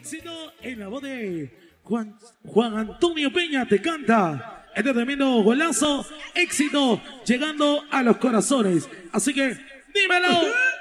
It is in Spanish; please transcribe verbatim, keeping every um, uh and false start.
Éxito en la voz de Juan, Juan Antonio Peña te canta este tremendo golazo. Éxito llegando a los corazones. Así que dímelo.